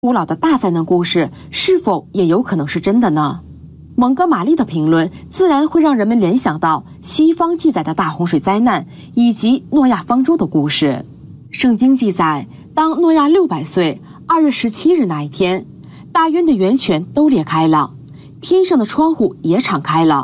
古老的大灾难故事是否也有可能是真的呢？蒙哥马利的评论自然会让人们联想到西方记载的大洪水灾难以及诺亚方舟的故事。圣经记载，当诺亚600岁2月17日那一天，大渊的源泉都裂开了，天上的窗户也敞开了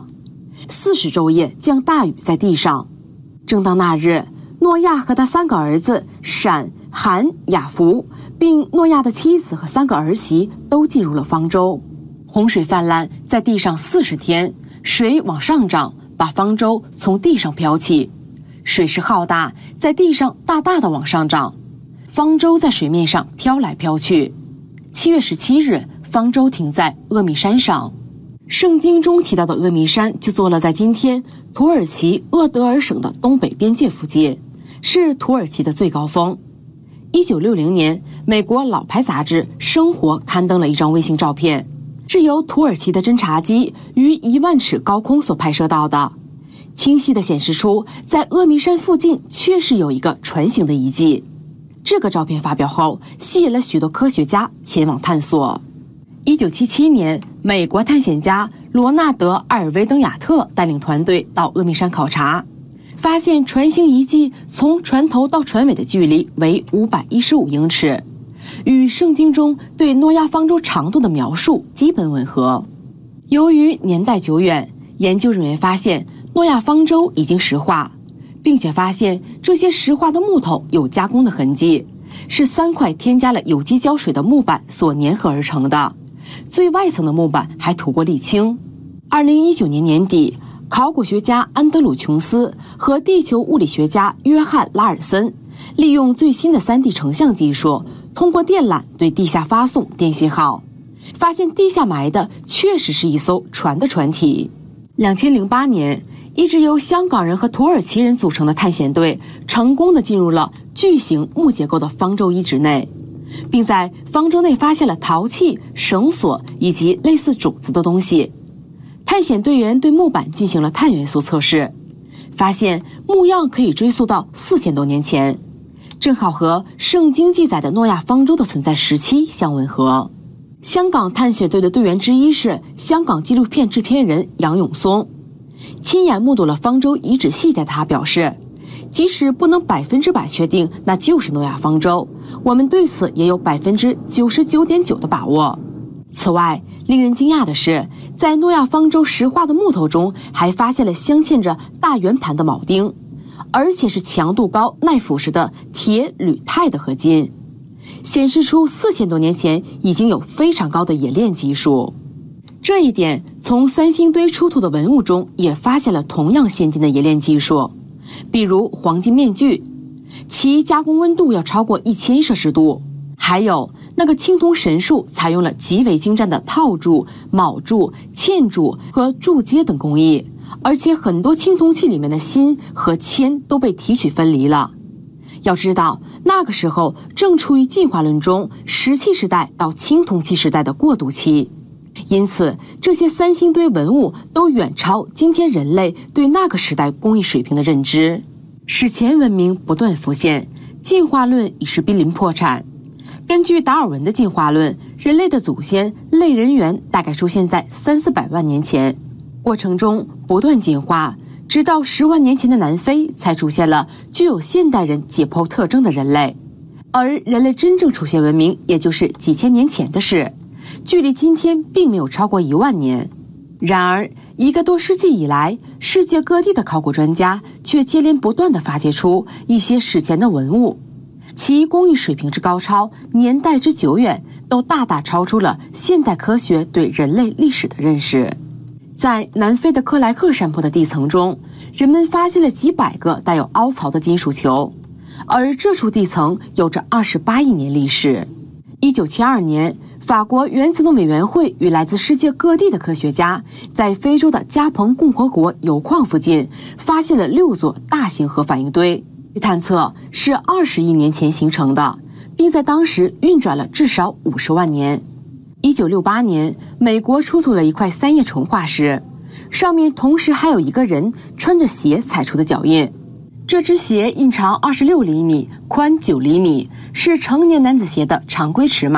，40昼夜降大雨在地上。正当那日，诺亚和他3个儿子闪、含、雅弗，并诺亚的妻子和3个儿媳都进入了方舟。洪水泛滥在地上40天，水往上涨，把方舟从地上飘起。水势浩大，在地上大大的往上涨，方舟在水面上飘来飘去。7月17日，方舟停在阿米山上。圣经中提到的阿米山就坐落在今天土耳其鄂德尔省的东北边界附近，是土耳其的最高峰。1960年，美国老牌杂志《生活》刊登了一张卫星照片，是由土耳其的侦察机于1万尺高空所拍摄到的，清晰地显示出在阿米山附近确实有一个船形的遗迹。这个照片发表后，吸引了许多科学家前往探索。1977年，美国探险家罗纳德·阿尔维登亚特带领团队到阿米山考察，发现船形遗迹从船头到船尾的距离为515英尺，与圣经中对诺亚方舟长度的描述基本吻合。由于年代久远，研究人员发现诺亚方舟已经石化，并且发现这些石化的木头有加工的痕迹，是3块添加了有机胶水的木板所粘合而成的，最外层的木板还涂过沥青。2019年年底，考古学家安德鲁·琼斯和地球物理学家约翰·拉尔森利用最新的3D 成像技术，通过电缆对地下发送电信号，发现地下埋的确实是一艘船的船体。2008年，一支由香港人和土耳其人组成的探险队成功地进入了巨型木结构的方舟遗址内，并在方舟内发现了陶器、绳索以及类似种子的东西。探险队员对木板进行了碳元素测试，发现木样可以追溯到4000多年前，正好和圣经记载的诺亚方舟的存在时期相吻合。香港探险队的队员之一是香港纪录片制片人杨永松，亲眼目睹了方舟遗址细节的他表示，即使不能100%确定那就是诺亚方舟，我们对此也有99.9%的把握。此外，令人惊讶的是，在诺亚方舟石化的木头中还发现了镶嵌着大圆盘的铆钉，而且是强度高、耐腐蚀的铁、铝、钛的合金，显示出4000多年前已经有非常高的冶炼技术。这一点从3星堆出土的文物中也发现了同样先进的冶炼技术，比如黄金面具，其加工温度要超过1000摄氏度，还有那个青铜神树采用了极为精湛的套铸、铆铸、嵌铸和铸接等工艺，而且很多青铜器里面的锌和铅都被提取分离了。要知道，那个时候正处于进化论中石器时代到青铜器时代的过渡期，因此这些3星堆文物都远超今天人类对那个时代工艺水平的认知。史前文明不断浮现，进化论已是濒临破产。根据达尔文的进化论，人类的祖先类人猿大概出现在300-400万年前，过程中不断进化，直到10万年前的南非才出现了具有现代人解剖特征的人类，而人类真正出现文明也就是几千年前的事，距离今天并没有超过1万年。然而1个多世纪以来，世界各地的考古专家却接连不断地发掘出一些史前的文物，其工艺水平之高超，年代之久远，都大大超出了现代科学对人类历史的认识。在南非的克莱克山坡的地层中，人们发现了几百个带有凹槽的金属球，而这处地层有着28亿年历史。1972年，法国原子能委员会与来自世界各地的科学家在非洲的加蓬共和国油矿附近发现了6座大型核反应堆，据探测是20亿年前形成的，并在当时运转了至少50万年。1968年，美国出土了一块3叶虫化石，上面同时还有一个人穿着鞋踩出的脚印。这只鞋印长26厘米，宽9厘米，是成年男子鞋的常规尺码。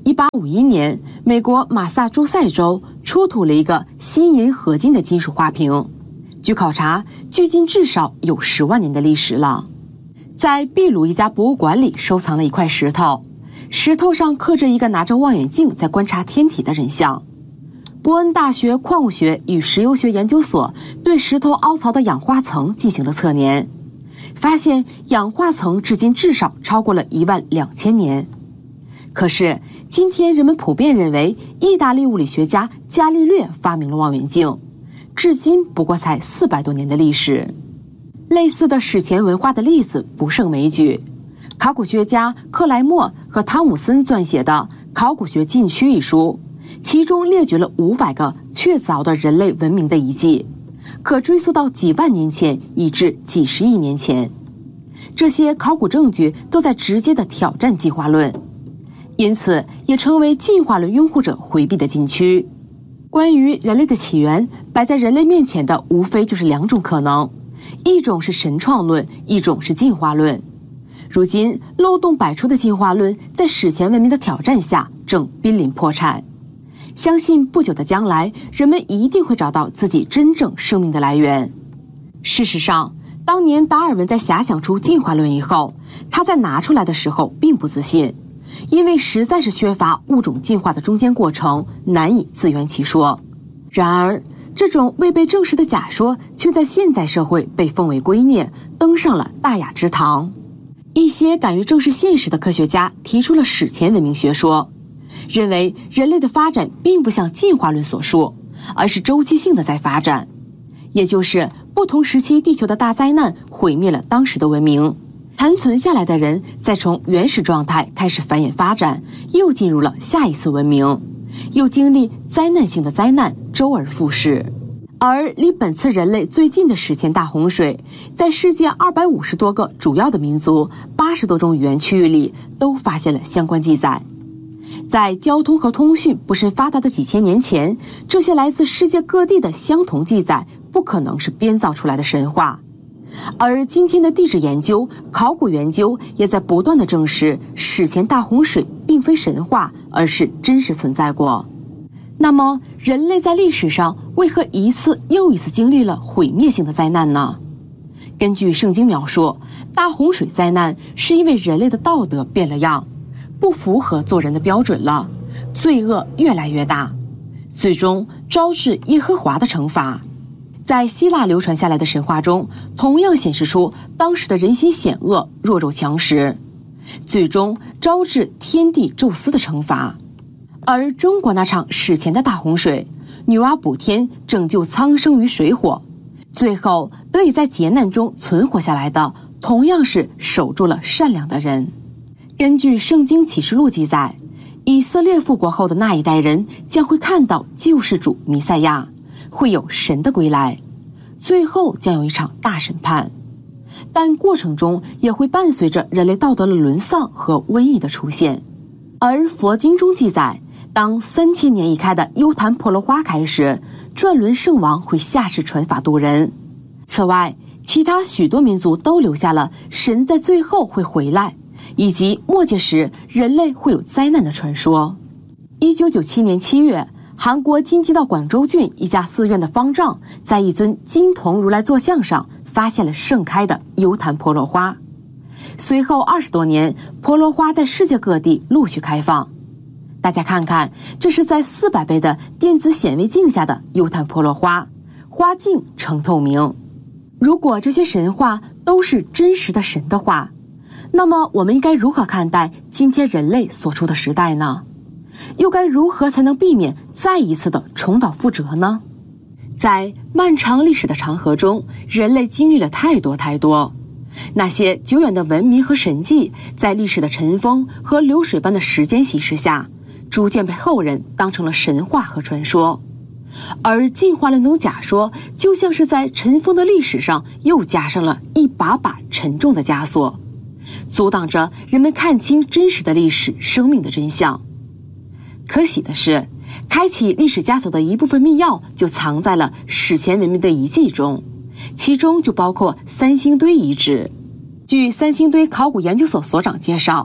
1851年，美国马萨诸塞州出土了一个锌银合金的金属花瓶，据考察，距今至少有10万年的历史了。在秘鲁一家博物馆里收藏了一块石头，石头上刻着一个拿着望远镜在观察天体的人像。伯恩大学矿物学与石油学研究所对石头凹槽的氧化层进行了测年，发现氧化层至今至少超过了12000年。可是今天人们普遍认为意大利物理学家伽利略发明了望远镜，至今不过才400多年的历史。类似的史前文化的例子不胜枚举，考古学家克莱默和汤姆森撰写的《考古学禁区》一书，其中列举了500个确凿的人类文明的遗迹，可追溯到几万年前以至几十亿年前。这些考古证据都在直接的挑战进化论，因此也成为进化论拥护者回避的禁区。关于人类的起源，摆在人类面前的无非就是2种可能，一种是神创论，一种是进化论。如今漏洞百出的进化论在史前文明的挑战下正濒临破产。相信不久的将来，人们一定会找到自己真正生命的来源。事实上，当年达尔文在遐想出进化论以后，他在拿出来的时候并不自信，因为实在是缺乏物种进化的中间过程，难以自圆其说。然而这种未被证实的假说却在现在社会被奉为圭臬，登上了大雅之堂。一些敢于正视现实的科学家提出了史前文明学说，认为人类的发展并不像进化论所述，而是周期性的在发展，也就是不同时期地球的大灾难毁灭了当时的文明，残存下来的人再从原始状态开始繁衍发展，又进入了下一次文明，又经历灾难性的灾难，周而复始。而离本次人类最近的史前大洪水，在世界250多个主要的民族、80多种语言区域里都发现了相关记载。在交通和通讯不甚发达的几千年前，这些来自世界各地的相同记载不可能是编造出来的神话。而今天的地质研究、考古研究也在不断地证实，史前大洪水并非神话，而是真实存在过。那么，人类在历史上为何一次又一次经历了毁灭性的灾难呢？根据圣经描述，大洪水灾难是因为人类的道德变了样，不符合做人的标准了，罪恶越来越大，最终招致耶和华的惩罚。在希腊流传下来的神话中，同样显示出当时的人心险恶、弱肉强食，最终招致天帝宙斯的惩罚。而中国那场史前的大洪水，女娲补天拯救苍生于水火，最后得以在劫难中存活下来的，同样是守住了善良的人。根据圣经启示录记载，以色列复国后的那一代人将会看到救世主弥赛亚，会有神的归来，最后将有一场大审判，但过程中也会伴随着人类道德的沦丧和瘟疫的出现。而佛经中记载，当3000年一开的优昙婆罗花开时，转轮圣王会下世传法度人。此外，其他许多民族都留下了神在最后会回来，以及末节时人类会有灾难的传说。1997年7月，韩国京畿道广州郡一家寺院的方丈在一尊金铜如来坐像上发现了盛开的优昙婆罗花。随后20多年，婆罗花在世界各地陆续开放。大家看看，这是在400倍的电子显微镜下的优昙婆罗花，花镜呈透明。如果这些神话都是真实的神的话，那么我们应该如何看待今天人类所处的时代呢？又该如何才能避免再一次的重蹈覆辙呢？在漫长历史的长河中，人类经历了太多，那些久远的文明和神迹，在历史的尘封和流水般的时间稀释下，逐渐被后人当成了神话和传说。而进化论等假说，就像是在尘封的历史上又加上了一把把沉重的枷锁，阻挡着人们看清真实的历史生命的真相。可喜的是，开启历史枷锁的一部分密钥就藏在了史前文明的遗迹中，其中就包括三星堆遗址。据三星堆考古研究所所长介绍，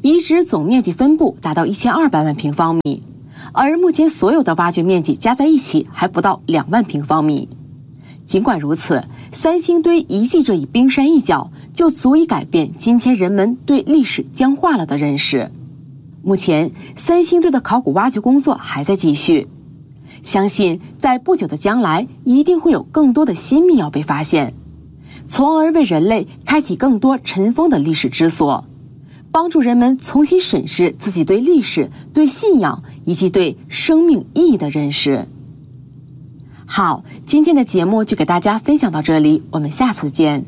遗址总面积分布达到1200万平方米，而目前所有的挖掘面积加在一起还不到2万平方米。尽管如此，三星堆遗迹这一冰山一角就足以改变今天人们对历史僵化了的认识。目前，三星堆的考古挖掘工作还在继续，相信在不久的将来，一定会有更多的新秘要被发现，从而为人类开启更多尘封的历史之所，帮助人们重新审视自己对历史、对信仰以及对生命意义的认识。好，今天的节目就给大家分享到这里，我们下次见。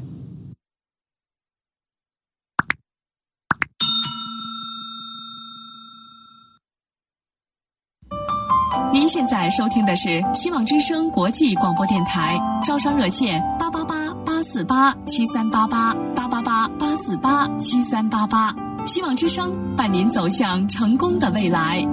您现在收听的是希望之声国际广播电台，招商热线888-848-7388，888-848-7388，希望之声伴您走向成功的未来。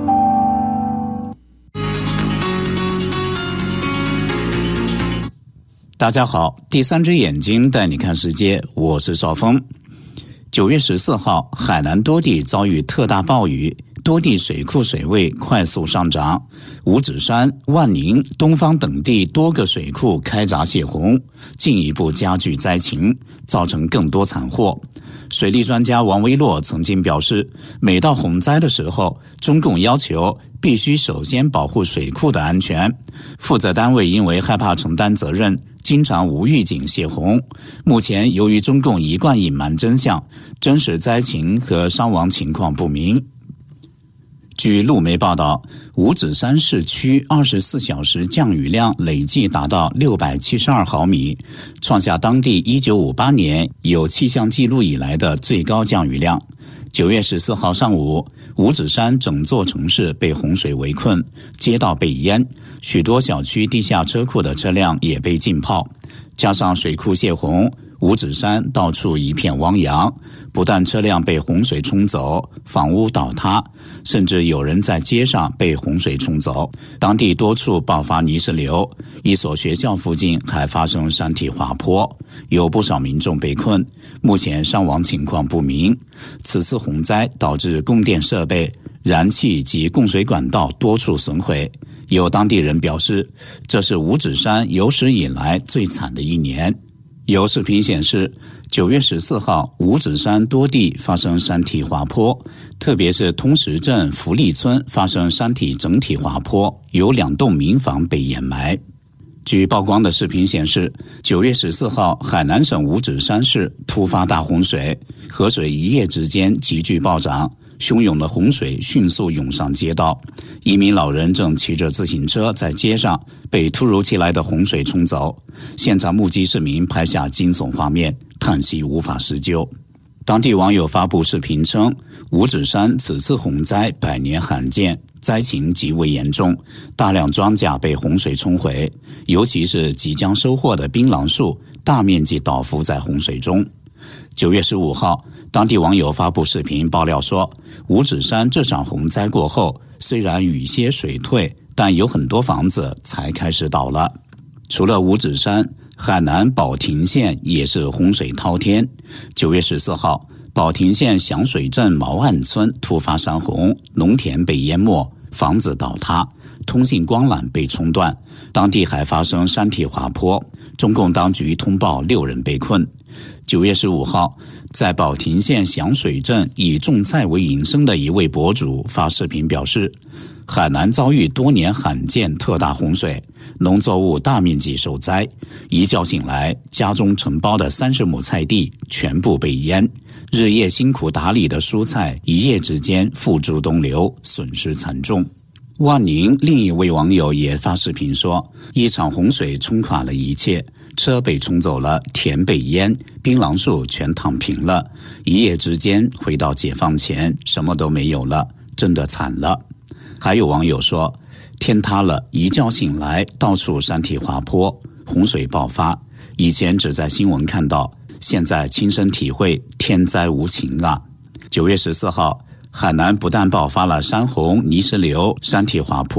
大家好，第三只眼睛带你看世界，我是邵峰。9月14号，海南多地遭遇特大暴雨，多地水库水位快速上涨，五指山、万宁、东方等地多个水库开闸泄洪，进一步加剧灾情，造成更多惨祸。水利专家王维洛曾经表示，每到洪灾的时候，中共要求必须首先保护水库的安全，负责单位因为害怕承担责任，经常无预警泄洪。目前由于中共一贯隐瞒真相，真实灾情和伤亡情况不明。据路媒报道，五指山市区24小时降雨量累计达到672毫米，创下当地1958年有气象记录以来的最高降雨量。9月14号上午，五指山整座城市被洪水围困，街道被淹，许多小区地下车库的车辆也被浸泡，加上水库泄洪，五指山到处一片汪洋，不但车辆被洪水冲走，房屋倒塌，甚至有人在街上被洪水冲走，当地多处爆发泥石流，一所学校附近还发生山体滑坡，有不少民众被困，目前伤亡情况不明。此次洪灾导致供电设备、燃气及供水管道多处损毁，有当地人表示，这是五指山有史以来最惨的一年。有视频显示，9月14号，五指山多地发生山体滑坡，特别是通石镇福利村发生山体整体滑坡，有2栋民房被掩埋。据曝光的视频显示，9月14号，海南省五指山市突发大洪水，河水一夜之间急剧暴涨，汹涌的洪水迅速涌上街道，一名老人正骑着自行车在街上，被突如其来的洪水冲走。现场目击市民拍下惊悚画面，叹息无法施救。当地网友发布视频称，五指山此次洪灾100年罕见，灾情极为严重，大量庄稼被洪水冲毁，尤其是即将收获的槟榔树大面积倒伏在洪水中。9月15号，当地网友发布视频爆料说，五指山这场洪灾过后，虽然雨歇水退，但有很多房子才开始倒了。除了五指山，海南保亭县也是洪水滔天。9月14号，保亭县响水镇毛岸村突发山洪，农田被淹没，房子倒塌，通信光缆被冲断，当地还发生山体滑坡，中共当局通报6人被困。9月15号，在保亭县响水镇以种菜为营生的一位博主发视频表示，海南遭遇多年罕见特大洪水，农作物大面积受灾，一觉醒来，家中承包的30亩菜地全部被淹，日夜辛苦打理的蔬菜一夜之间付诸东流，损失惨重。万宁另一位网友也发视频说，一场洪水冲垮了一切，车被冲走了，田被淹，槟榔树全躺平了，一夜之间回到解放前什么都没有了，真的惨了。还有网友说，天塌了，一觉醒来到处山体滑坡，洪水爆发，以前只在新闻看到，现在亲身体会，天灾无情啊。9月14号，海南不但爆发了山洪、泥石流、山体滑坡，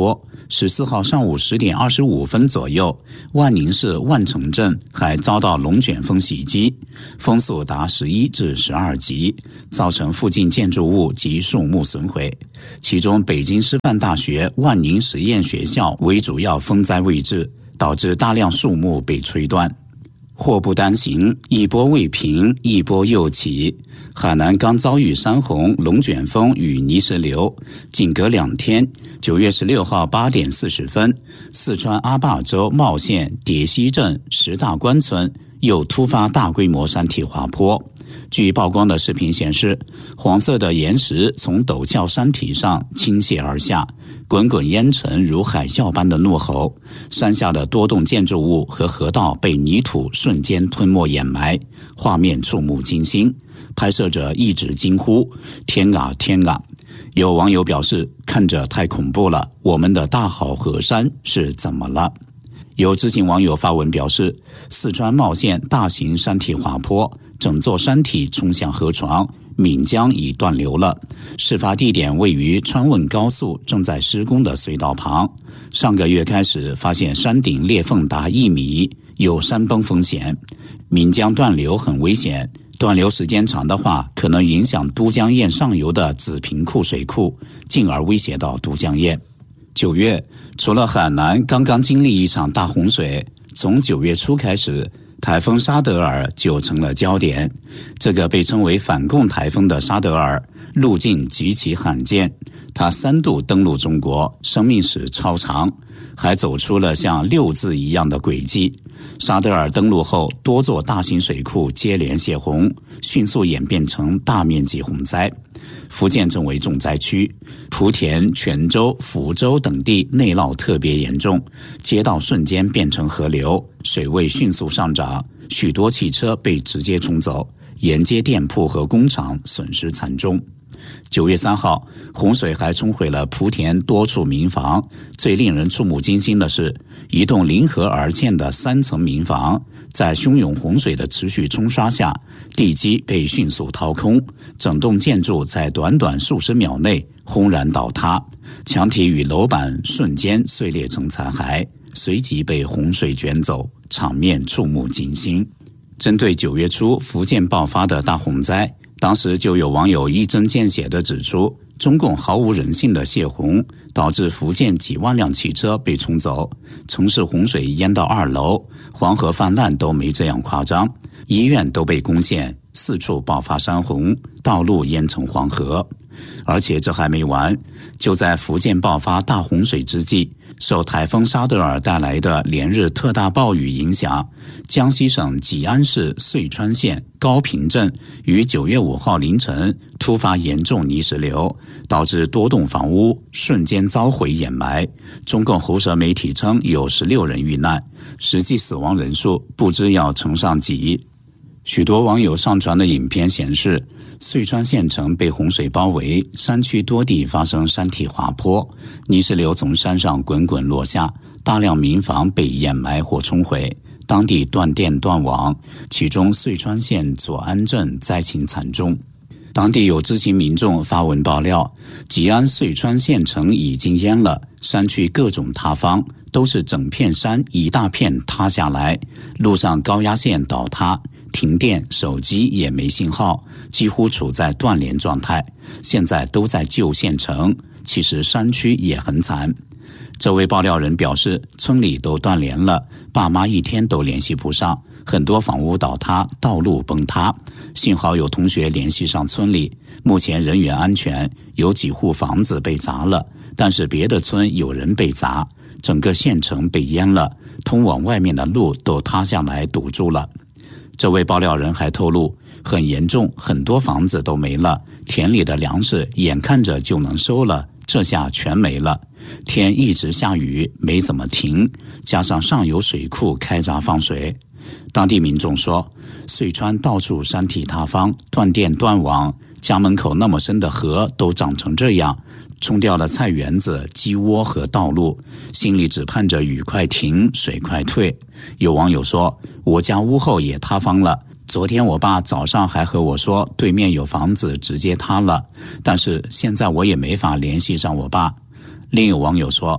14号上午10点25分左右，万宁市万城镇还遭到龙卷风袭击，风速达11至12级，造成附近建筑物及树木损毁。其中北京师范大学万宁实验学校为主要风灾位置，导致大量树木被吹断。祸不单行，一波未平，一波又起。海南刚遭遇山洪、龙卷风与泥石流，仅隔2天，9月16号8点40分，四川阿坝州茂县叠溪镇石大关村又突发大规模山体滑坡。据曝光的视频显示，黄色的岩石从陡峭山体上倾泻而下，滚滚烟尘如海啸般的怒吼，山下的多栋建筑物和河道被泥土瞬间吞没掩埋，画面触目惊心，拍摄者一直惊呼：天啊天啊！有网友表示，看着太恐怖了，我们的大好河山是怎么了？有知情网友发文表示，四川茂县大型山体滑坡，整座山体冲向河床，岷江已断流了。事发地点位于川汶高速正在施工的隧道旁，上个月开始发现山顶裂缝达1米，有山崩风险。岷江断流很危险，断流时间长的话，可能影响都江堰上游的子坪库水库，进而威胁到都江堰。9月，除了海南刚刚经历一场大洪水，从9月初开始，台风沙德尔就成了焦点。这个被称为反共台风的沙德尔路径极其罕见，它3度登陆中国，生命史超长，还走出了像6字一样的轨迹。沙德尔登陆后，多座大型水库接连泄洪，迅速演变成大面积洪灾。福建成为重灾区，莆田、泉州、福州等地内涝特别严重，街道瞬间变成河流，水位迅速上涨，许多汽车被直接冲走，沿街店铺和工厂损失惨重。9月3号，洪水还冲毁了莆田多处民房，最令人触目惊心的是，一栋临河而建的3层民房，在汹涌洪水的持续冲刷下，地基被迅速掏空，整栋建筑在短短数十秒内轰然倒塌，墙体与楼板瞬间碎裂成残骸，随即被洪水卷走，场面触目惊心。针对9月初福建爆发的大洪灾，当时就有网友一针见血地指出，中共毫无人性的泄洪，导致福建几万辆汽车被冲走，城市洪水淹到2楼，黄河泛滥都没这样夸张，医院都被攻陷，四处爆发山洪，道路淹成黄河。而且这还没完，就在福建爆发大洪水之际，受台风沙德尔带来的连日特大暴雨影响，江西省吉安市遂川县高平镇于9月5号凌晨突发严重泥石流，导致多栋房屋瞬间遭毁掩埋。中共喉舌媒体称有16人遇难，实际死亡人数不知要乘上几亿。许多网友上传的影片显示，遂川县城被洪水包围，山区多地发生山体滑坡，泥石流从山上滚滚落下，大量民房被掩埋或冲毁，当地断电断网，其中遂川县左安镇灾情惨重。当地有知情民众发文爆料，吉安遂川县城已经淹了，山区各种塌方，都是整片山一大片塌下来，路上高压线倒塌，停电，手机也没信号，几乎处在断联状态，现在都在救县城，其实山区也很惨。这位爆料人表示，村里都断联了，爸妈一天都联系不上，很多房屋倒塌，道路崩塌，幸好有同学联系上村里，目前人员安全，有几户房子被砸了，但是别的村有人被砸，整个县城被淹了，通往外面的路都塌下来堵住了。这位爆料人还透露，很严重，很多房子都没了，田里的粮食眼看着就能收了，这下全没了。天一直下雨，没怎么停，加上上游水库开闸放水。当地民众说，遂川到处山体塌方，断电断网，家门口那么深的河都长成这样，冲掉了菜园子、鸡窝和道路，心里只盼着雨快停，水快退。有网友说，我家屋后也塌方了，昨天我爸早上还和我说对面有房子直接塌了，但是现在我也没法联系上我爸。另有网友说，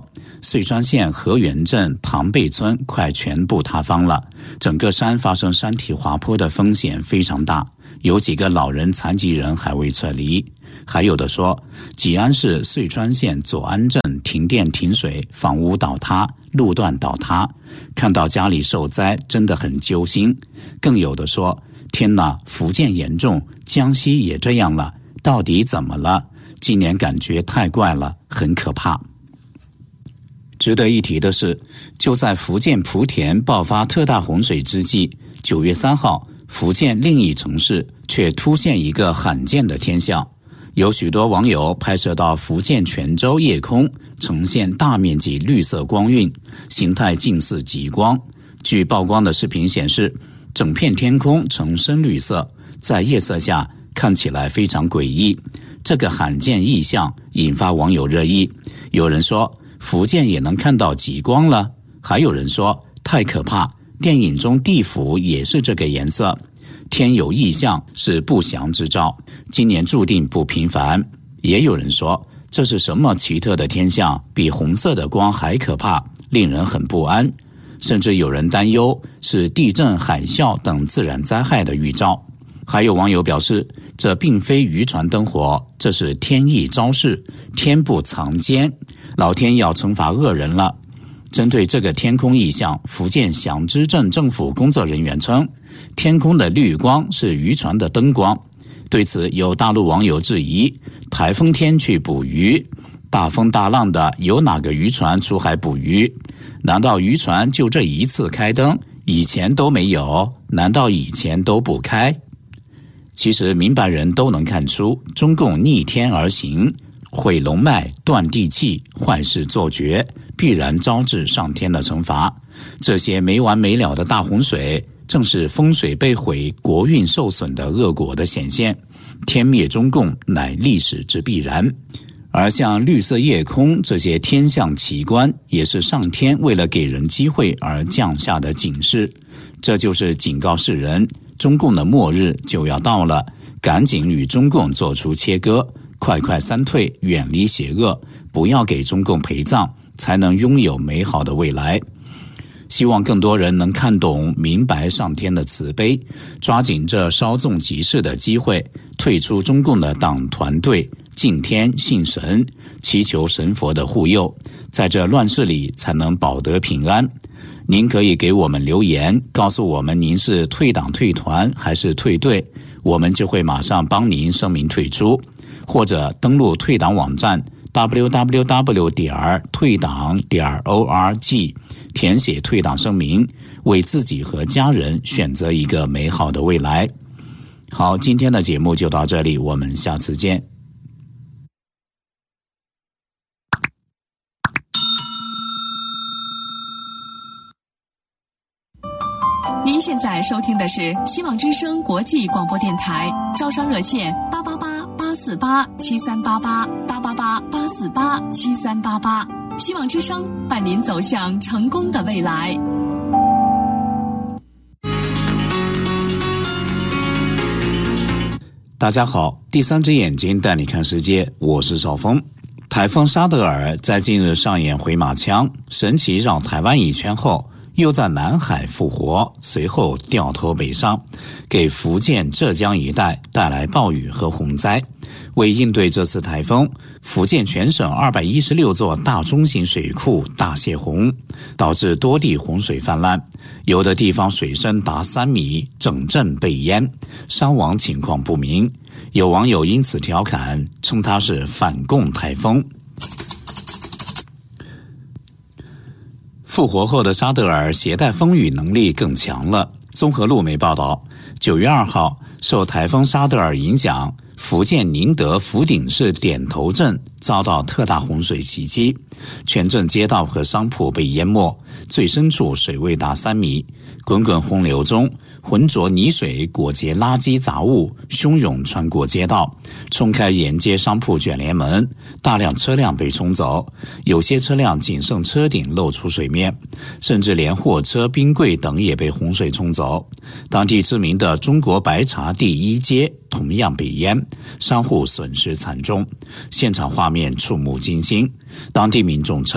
遂川县河源镇塘背村快全部塌方了，整个山发生山体滑坡的风险非常大，有几个老人残疾人还未撤离。还有的说，吉安市遂川县左安镇停电停水，房屋倒塌，路段倒塌，看到家里受灾真的很揪心。更有的说，天哪，福建严重，江西也这样了，到底怎么了？今年感觉太怪了，很可怕。值得一提的是，就在福建莆田爆发特大洪水之际，9月3号，福建另一城市却突现一个罕见的天象。有许多网友拍摄到福建泉州夜空呈现大面积绿色光晕，形态近似极光。据曝光的视频显示，整片天空呈深绿色，在夜色下看起来非常诡异。这个罕见异象引发网友热议，有人说福建也能看到极光了，还有人说太可怕，电影中地府也是这个颜色。天有异象是不祥之兆，今年注定不平凡。也有人说这是什么奇特的天象，比红色的光还可怕，令人很不安。甚至有人担忧是地震、海啸等自然灾害的预兆。还有网友表示，这并非渔船灯火，这是天意昭示，天不藏奸，老天要惩罚恶人了。针对这个天空异象，福建祥之镇政府工作人员称，天空的绿光是渔船的灯光。对此，有大陆网友质疑，台风天去捕鱼，大风大浪的，有哪个渔船出海捕鱼？难道渔船就这一次开灯，以前都没有？难道以前都不开？其实明白人都能看出，中共逆天而行，毁龙脉、断地气，坏事做绝，必然招致上天的惩罚。这些没完没了的大洪水，正是风水被毁、国运受损的恶果的显现。天灭中共乃历史之必然。而像绿色夜空这些天象奇观，也是上天为了给人机会而降下的警示。这就是警告世人，中共的末日就要到了，赶紧与中共做出切割，快快三退，远离邪恶，不要给中共陪葬，才能拥有美好的未来。希望更多人能看懂明白上天的慈悲，抓紧这稍纵即逝的机会，退出中共的党团队，敬天信神，祈求神佛的护佑，在这乱世里才能保得平安。您可以给我们留言，告诉我们您是退党退团还是退队，我们就会马上帮您声明退出，或者登录退党网站 www.退党.org， 填写退党声明，为自己和家人选择一个美好的未来。好，今天的节目就到这里，我们下次见。 您现在收听的是希望之声国际广播电台，招商热线888-848-7388，888-848-7388，希望之声伴您走向成功的未来。 大家好，第三只眼睛带你看世界，我是邵峰。台风沙德尔在近日上演回马枪，神奇绕台湾一圈后，又在南海复活，随后掉头北上，给福建、浙江一带带来暴雨和洪灾。为应对这次台风，福建全省216座大中型水库大泄洪，导致多地洪水泛滥，有的地方水深达3米，整镇被淹，伤亡情况不明。有网友因此调侃，称它是反共台风。复活后的沙德尔携带风雨能力更强了。综合路媒报道，9月2号，受台风沙德尔影响，福建宁德福鼎市点头镇遭到特大洪水袭击，全镇街道和商铺被淹没，最深处水位达3米。滚滚洪流中，浑浊泥水裹结垃圾杂物，汹涌穿过街道，冲开沿街商铺卷帘门，大量车辆被冲走，有些车辆仅剩车顶露出水面，甚至连货车、冰柜等也被洪水冲走。当地知名的中国白茶第一街同样被淹，商户损失惨重，现场画面触目惊心。当地民众称，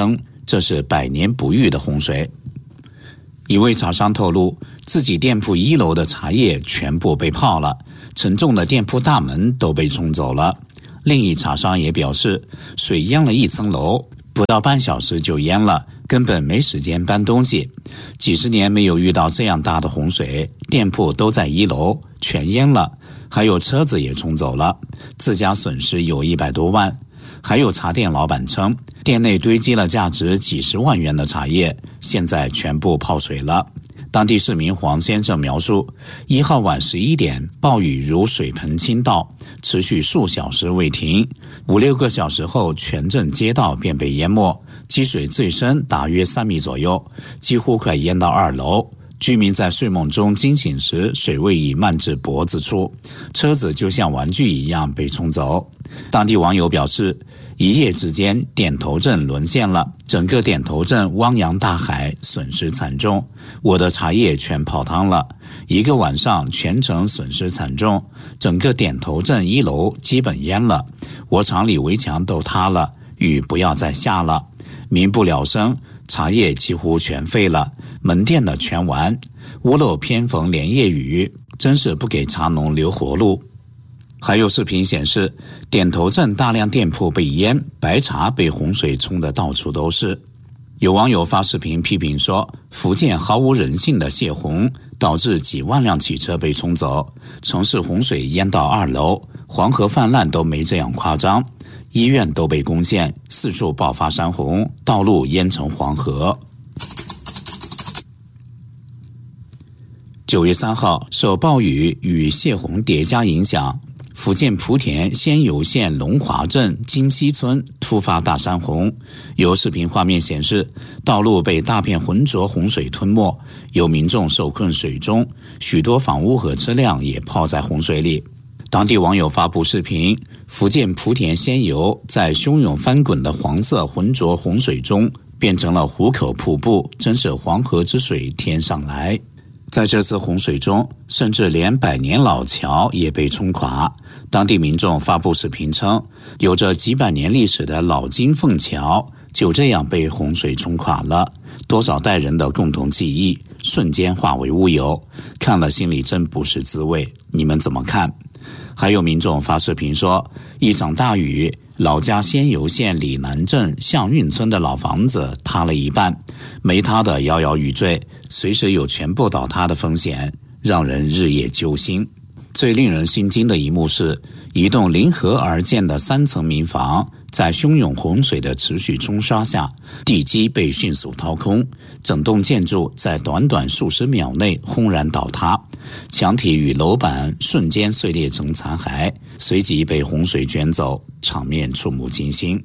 这是百年不遇的洪水。一位茶商透露，自己店铺1楼的茶叶全部被泡了，沉重的店铺大门都被冲走了。另一茶商也表示，水淹了1层楼，不到半小时就淹了，根本没时间搬东西。几十年没有遇到这样大的洪水，店铺都在1楼，全淹了，还有车子也冲走了，自家损失有100多万。还有茶店老板称，店内堆积了价值几十万元的茶叶，现在全部泡水了。当地市民黄先生描述，1号晚11点，暴雨如水盆倾倒，持续数小时未停，5-6个小时后，全镇街道便被淹没，积水最深大约3米左右，几乎快淹到2楼。居民在睡梦中惊醒时，水位已漫至脖子处，车子就像玩具一样被冲走。当地网友表示，一夜之间点头镇沦陷了，整个点头镇汪洋大海，损失惨重，我的茶叶全泡汤了，1个晚上全城损失惨重，整个点头镇1楼基本淹了，我厂里围墙都塌了，雨不要再下了，民不聊生，茶叶几乎全废了，门店的全完，屋漏偏逢连夜雨，真是不给茶农留活路。还有视频显示，点头镇大量店铺被淹，白茶被洪水冲得到处都是。有网友发视频批评说，福建毫无人性的泄洪，导致几万辆汽车被冲走，城市洪水淹到2楼，黄河泛滥都没这样夸张，医院都被攻陷，四处爆发山洪，道路淹成黄河。9月3号，受暴雨与泄洪叠加影响，福建莆田仙游县龙华镇金溪村突发大山洪，有视频画面显示，道路被大片浑浊洪水吞没，有民众受困水中，许多房屋和车辆也泡在洪水里。当地网友发布视频，福建莆田仙游在汹涌翻滚的黄色浑浊洪水中变成了湖口瀑布，真是黄河之水天上来。在这次洪水中，甚至连100年老桥也被冲垮。当地民众发布视频称，有着几百年历史的老金凤桥就这样被洪水冲垮了，多少代人的共同记忆瞬间化为乌有，看了心里真不是滋味。你们怎么看？还有民众发视频说，一场大雨，老家仙游县里南镇象运村的老房子塌了一半，没塌的摇摇欲坠，随时有全部倒塌的风险，让人日夜揪心。最令人心惊的一幕是，一栋临河而建的3层民房，在汹涌洪水的持续冲刷下，地基被迅速掏空，整栋建筑在短短数十秒内轰然倒塌，墙体与楼板瞬间碎裂成残骸，随即被洪水卷走，场面触目惊心。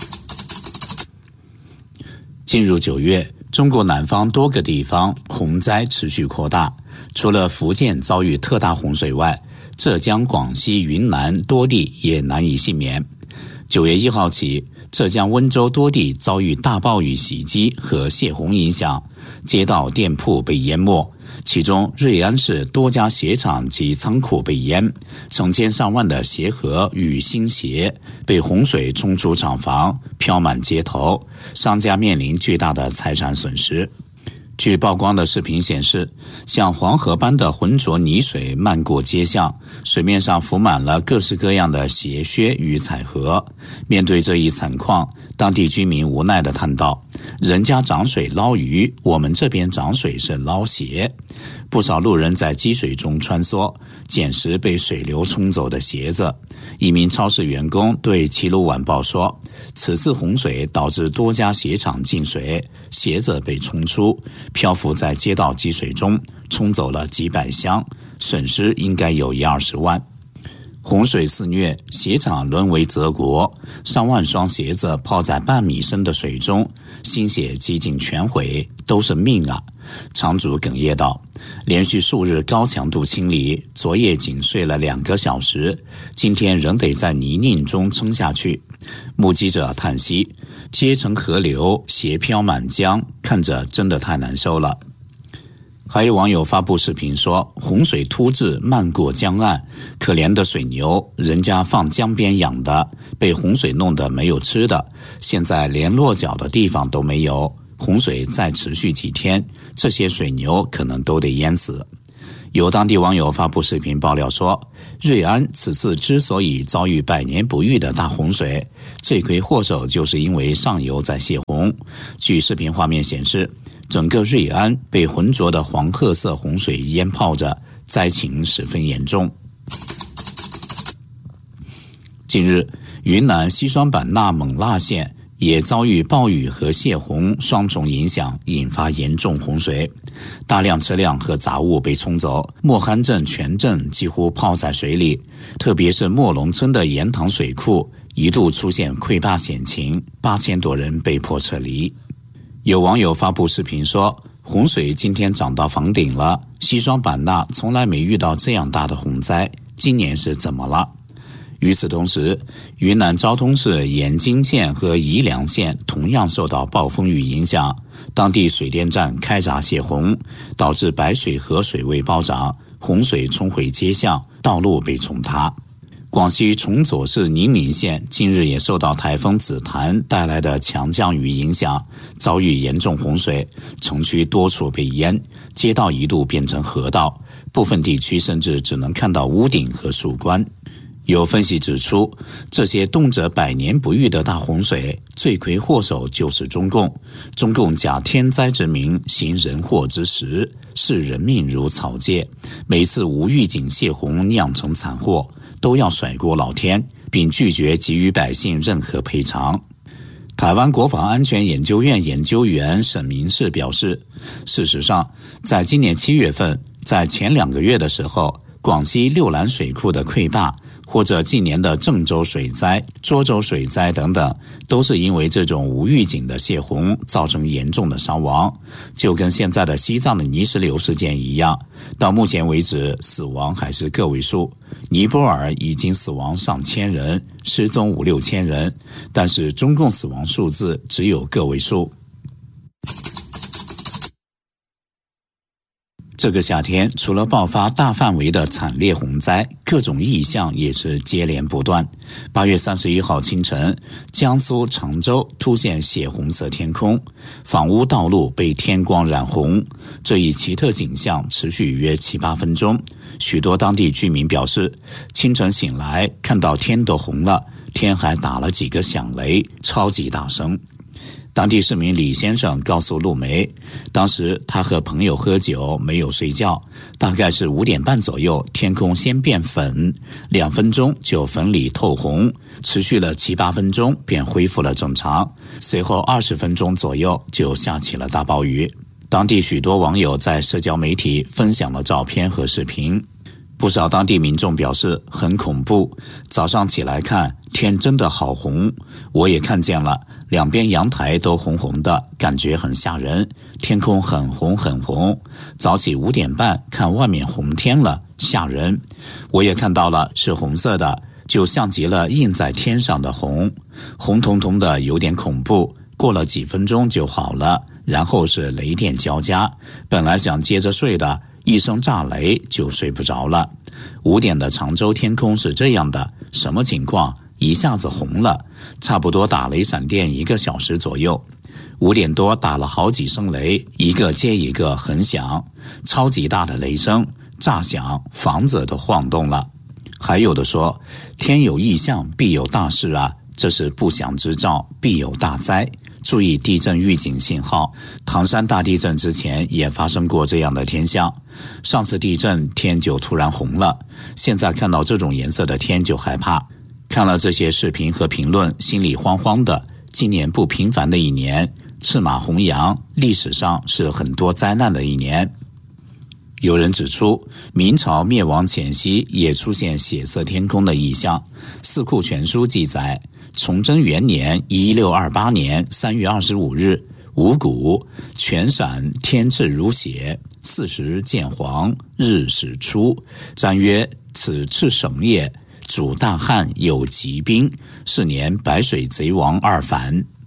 进入9月，中国南方多个地方洪灾持续扩大，除了福建遭遇特大洪水外，浙江、广西、云南多地也难以幸免。9月1号起，浙江温州多地遭遇大暴雨袭击和泄洪影响，街道店铺被淹没，其中瑞安市多家鞋厂及仓库被淹，成千上万的鞋盒与新鞋被洪水冲出厂房，飘满街头，商家面临巨大的财产损失。据曝光的视频显示，像黄河般的浑浊泥水漫过街巷，水面上浮满了各式各样的鞋靴与彩盒。面对这一惨况，当地居民无奈地叹道，人家涨水捞鱼，我们这边涨水是捞鞋。不少路人在积水中穿梭，捡拾被水流冲走的鞋子。一名超市员工对齐鲁晚报说，此次洪水导致多家鞋厂进水，鞋子被冲出，漂浮在街道积水中，冲走了几百箱，损失应该有1-20万。洪水肆虐，鞋厂沦为泽国，上万双鞋子泡在半米深的水中，新鞋几近全毁，都是命啊！厂主哽咽道，连续数日高强度清理，昨夜仅睡了2个小时，今天仍得在泥泞中撑下去。目击者叹息，街成河流，鞋飘满江，看着真的太难受了。 还有网友发布视频说，洪水突至漫过江岸，可怜的水牛，人家放江边养的，被洪水弄得没有吃的，现在连落脚的地方都没有，洪水再持续几天，这些水牛可能都得淹死。有当地网友发布视频爆料说，瑞安此次之所以遭遇100年不遇的大洪水，罪魁祸首就是因为上游在泄洪。据视频画面显示，整个瑞安被浑浊的黄褐色洪水淹泡着，灾情十分严重。近日，云南西双版纳勐腊县也遭遇暴雨和泄洪双重影响，引发严重洪水，大量车辆和杂物被冲走，莫罕镇全镇几乎泡在水里，特别是莫龙村的盐塘水库一度出现溃坝险情，8000多人被迫撤离。有网友发布视频说，洪水今天涨到房顶了，西双版纳从来没遇到这样大的洪灾，今年是怎么了？与此同时，云南昭通市盐津县和宜良县同样受到暴风雨影响，当地水电站开闸泄洪，导致白水河水位暴涨，洪水冲毁街巷，道路被冲塌。广西崇左市宁明县近日也受到台风紫檀带来的强降雨影响，遭遇严重洪水，城区多处被淹，街道一度变成河道，部分地区甚至只能看到屋顶和树冠。有分析指出，这些动辄100年不遇的大洪水，罪魁祸首就是中共。中共假天灾之名，行人祸之实，视人命如草芥。每次无预警泄洪酿成惨祸，都要甩锅老天，并拒绝给予百姓任何赔偿。台湾国防安全研究院研究员沈明世表示，事实上，在今年7月份，在前2个月的时候，广西六兰水库的溃坝，或者近年的郑州水灾、涿州水灾等等，都是因为这种无预警的泄洪造成严重的伤亡，就跟现在的西藏的泥石流事件一样，到目前为止死亡还是个位数。尼泊尔已经死亡上千人，失踪5、6千人，但是中共死亡数字只有个位数。这个夏天，除了爆发大范围的惨烈洪灾，各种异象也是接连不断。8月31号清晨，江苏常州出现血红色天空，房屋道路被天光染红。这一奇特景象持续约7、8分钟。许多当地居民表示，清晨醒来看到天都红了，天还打了几个响雷，超级大声。当地市民李先生告诉路媒，当时他和朋友喝酒，没有睡觉，大概是5点半左右，天空先变粉，2分钟就粉里透红，持续了7、8分钟便恢复了正常，随后20分钟左右就下起了大暴雨。当地许多网友在社交媒体分享了照片和视频，不少当地民众表示很恐怖，早上起来看天真的好红，我也看见了，两边阳台都红红的，感觉很吓人，天空很红很红，早起5点半看外面红天了，吓人，我也看到了，是红色的，就像极了印在天上的红，红彤彤的，有点恐怖，过了几分钟就好了，然后是雷电交加，本来想接着睡的，一声炸雷就睡不着了。5点的常州天空是这样的，什么情况？一下子红了，差不多打雷闪电1个小时左右。5点多打了好几声雷，一个接一个很响，超级大的雷声，炸响，房子都晃动了。还有的说，天有异象必有大事啊，这是不祥之兆，必有大灾，注意地震预警信号。唐山大地震之前也发生过这样的天象，上次地震天就突然红了，现在看到这种颜色的天就害怕。看了这些视频和评论，心里慌慌的。今年不平凡的一年，赤马红羊，历史上是很多灾难的一年。有人指出，明朝灭亡前夕也出现血色天空的异象。四库全书记载，崇祯元年1628年3月25日，五谷全陕天赤如血，4时见黄，日始出。占曰：此赤省也。主大旱有疾兵，是年白水贼王2反。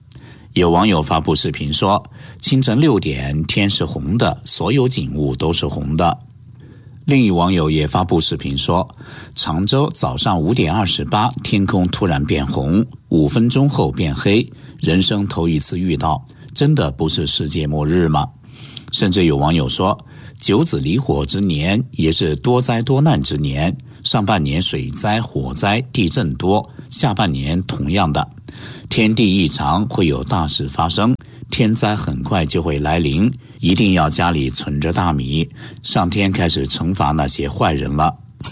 有网友发布视频说，清晨6点天是红的，所有景物都是红的。另一网友也发布视频说，常州早上5点28天空突然变红，5分钟后变黑，人生头一次遇到，真的不是世界末日吗？甚至有网友说，九子离火之年也是多灾多难之年，上半年水灾、火灾、地震多，下半年同样的，天地异常，会有大事发生，天灾很快就会来临，一定要家里存着大米，上天开始惩罚那些坏人了。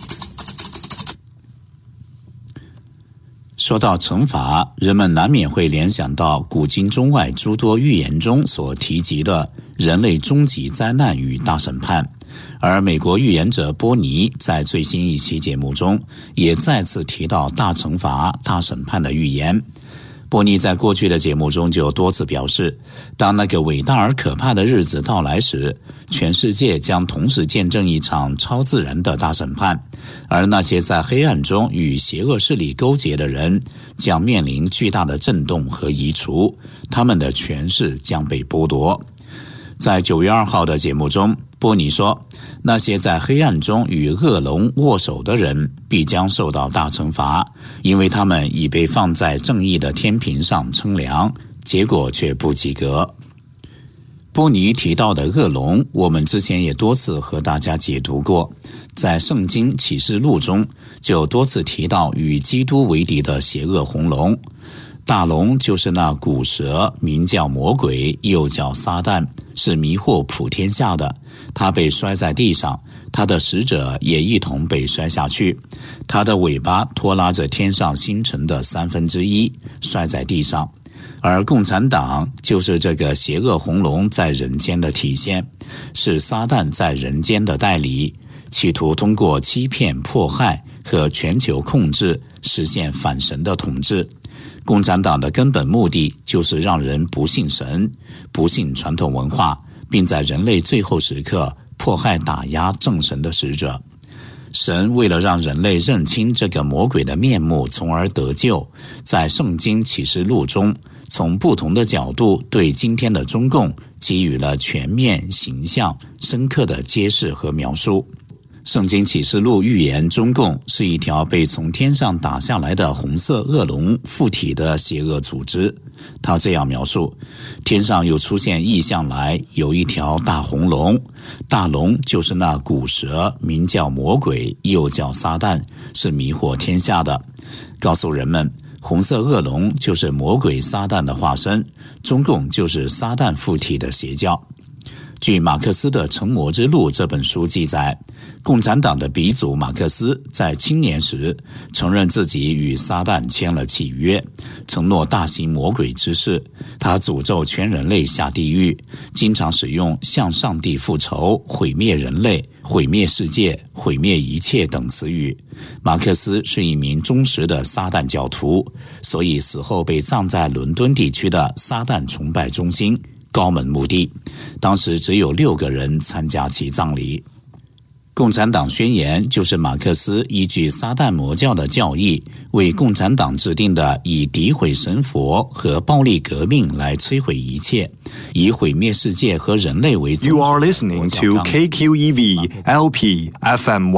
说到惩罚，人们难免会联想到古今中外诸多预言中所提及的人类终极灾难与大审判。而美国预言者波尼在最新一期节目中也再次提到大惩罚、大审判的预言。波尼在过去的节目中就多次表示，当那个伟大而可怕的日子到来时，全世界将同时见证一场超自然的大审判，而那些在黑暗中与邪恶势力勾结的人将面临巨大的震动和移除，他们的权势将被剥夺。在9月2号的节目中，波尼说，那些在黑暗中与恶龙握手的人必将受到大惩罚，因为他们已被放在正义的天平上称量，结果却不及格。波尼提到的恶龙，我们之前也多次和大家解读过，在圣经启示录中就多次提到与基督为敌的邪恶红龙。大龙就是那古蛇，名叫魔鬼，又叫撒旦，是迷惑普天下的。他被摔在地上，他的使者也一同被摔下去，他的尾巴拖拉着天上星辰的1/3，摔在地上。而共产党就是这个邪恶红龙在人间的体现，是撒旦在人间的代理，企图通过欺骗、迫害和全球控制实现反神的统治。共产党的根本目的就是让人不信神，不信传统文化，并在人类最后时刻迫害打压正神的使者。神为了让人类认清这个魔鬼的面目，从而得救，在圣经启示录中从不同的角度对今天的中共给予了全面、形象、深刻的揭示和描述。圣经启示录预言中共是一条被从天上打下来的红色恶龙附体的邪恶组织。他这样描述，天上又出现异象来，有一条大红龙，大龙就是那古蛇，名叫魔鬼，又叫撒旦，是迷惑天下的，告诉人们红色恶龙就是魔鬼撒旦的化身，中共就是撒旦附体的邪教。据马克思的《成魔之路》这本书记载，共产党的鼻祖马克思在青年时承认自己与撒旦签了契约，承诺大行魔鬼之事。他诅咒全人类下地狱，经常使用向上帝复仇、毁灭人类、毁灭世界、毁灭一切等词语。马克思是一名忠实的撒旦教徒，所以死后被葬在伦敦地区的撒旦崇拜中心高门墓地，当时只有6个人参加其葬礼。共产党宣言就是马克思依据撒旦魔教的教义，为共产党制定的以诋毁神佛和暴力革命来摧毁一切，以毁灭世界和人类为宗旨。 You are listening to KQEV LP FM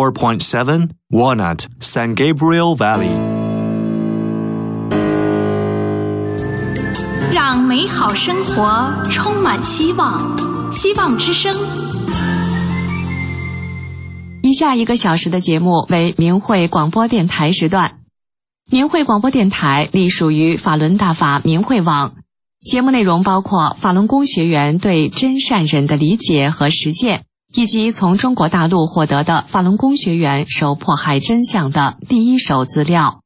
104.7 Walnut, San Gabriel Valley。 让美好生活充满希望，希望之声。 以下1个小时的节目为明慧广播电台时段。明慧广播电台隶属于法轮大法明慧网，节目内容包括法轮功学员对真善忍的理解和实践，以及从中国大陆获得的法轮功学员受迫害真相的第一手资料。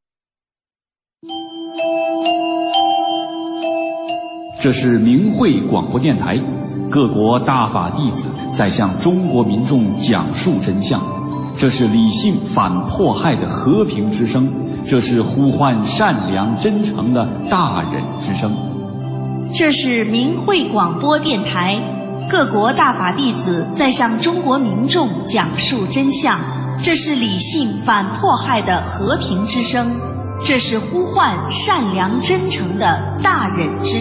这是明慧广播电台，各国大法弟子在向中国民众讲述真相。这是理性反迫害的和平之声，这是呼唤善良真诚的大忍之声。 这是明慧广播电台，各国大法弟子在向中国民众讲述真相。这是理性反迫害的和平之声，这是呼唤善良真诚的大忍之声。